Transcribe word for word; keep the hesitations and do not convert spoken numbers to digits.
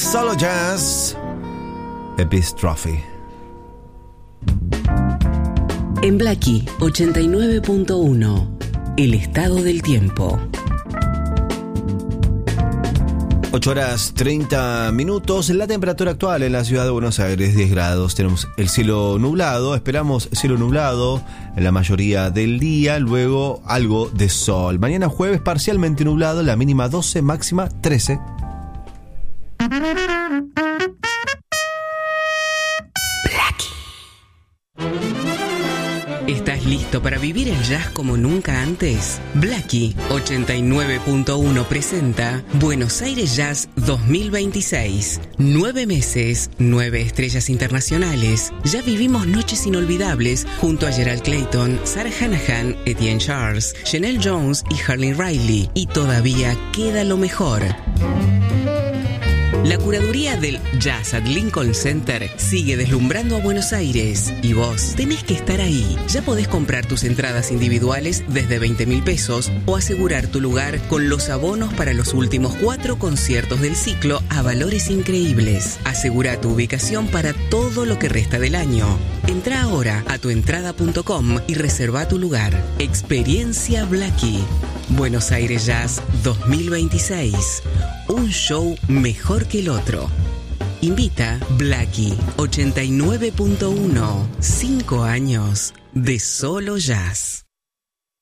Solo Jazz, Epistrophe. En Blackie ochenta y nueve punto uno, el estado del tiempo. ocho horas treinta minutos. La temperatura actual en la ciudad de Buenos Aires, diez grados. Tenemos el cielo nublado, esperamos cielo nublado en la mayoría del día, luego algo de sol. Mañana jueves parcialmente nublado, la mínima doce, máxima trece. ¿Estás listo para vivir el jazz como nunca antes? Blackie ochenta y nueve punto uno presenta Buenos Aires Jazz dos mil veintiséis. Nueve meses, nueve estrellas internacionales. Ya vivimos noches inolvidables junto a Gerald Clayton, Sarah Hanahan, Etienne Charles, Janelle Jones y Harley Riley. Y todavía queda lo mejor. La curaduría del Jazz at Lincoln Center sigue deslumbrando a Buenos Aires y vos tenés que estar ahí. Ya podés comprar tus entradas individuales desde veinte mil pesos o asegurar tu lugar con los abonos para los últimos cuatro conciertos del ciclo a valores increíbles. Asegura tu ubicación para todo lo que resta del año. Entra ahora a tuentrada punto com y reserva tu lugar. Experiencia Blackie. Buenos Aires Jazz dos mil veintiséis. Un show mejor que el otro. Invita Blackie ochenta y nueve punto uno. Cinco años de solo jazz.